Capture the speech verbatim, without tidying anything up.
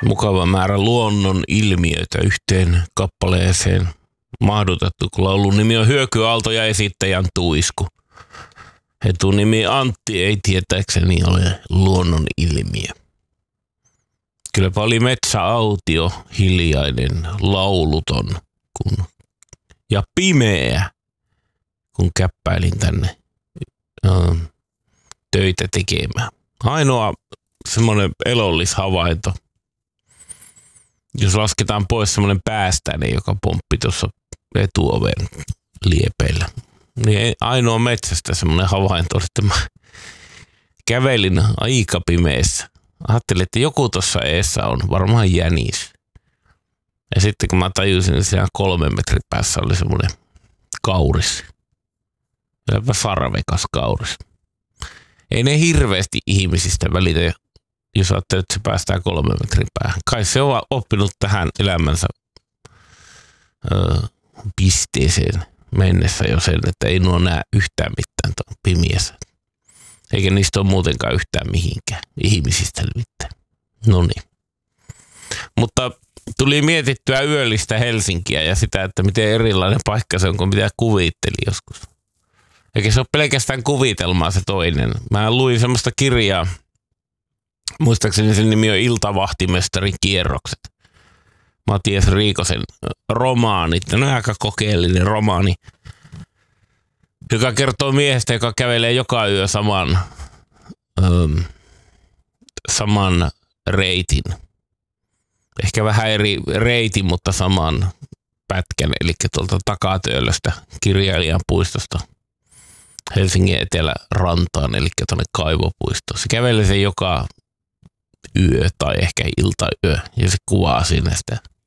mukava määrä luonnon ilmiöitä yhteen kappaleeseen mahdutettu, kun laulun nimi on Hyökyaalto ja esittäjän Tuisku. Etunimi Antti ei tietääkseni ole luonnon ilmiö. Kylläpä oli metsäautio, hiljainen, lauluton kun, ja pimeä, kun käppäilin tänne ö, töitä tekemään. Ainoa semmoinen elollishavainto, jos lasketaan pois semmoinen päästäni, joka pomppi tuossa etuoven liepeillä, niin ainoa metsästä semmoinen havainto, että mä kävelin aika pimeässä. Ajattelin, että joku tuossa eessä on, varmaan jänis. Ja sitten kun mä tajusin, että siellä kolmen metrin päässä oli semmoinen kauris. Hyvä sarvekas kauris. Ei ne hirveästi ihmisistä välitä, jos ajattelee, että se päästään kolmen metrin päähän. Kai se on oppinut tähän elämänsä ö, pisteeseen mennessä jo sen, että ei nuo näe yhtään mitään tuon pimiässä. Eikä niistä ole muutenkaan yhtään mihinkään ihmisistä mitään. No niin. Mutta tuli mietittyä yöllistä Helsinkiä ja sitä, että miten erilainen paikka se on kuin mitä kuvittelin joskus. Eikä se ole pelkästään kuvitelmaa se toinen. Mä luin semmoista kirjaa, muistaakseni sen nimi on Iltavahtimestarin kierrokset. Matias Riikosen romaanit. No aika kokeellinen romaani, joka kertoo miehestä, joka kävelee joka yö saman, ähm, saman reitin. Ehkä vähän eri reitin, mutta saman pätkän, eli tuolta Takatöölöstä kirjailijan puistosta Helsingin etelärantaan, eli tuonne Kaivopuistoon. Se kävelee sen joka yö tai ehkä iltayö, ja se kuvaa siinä sitä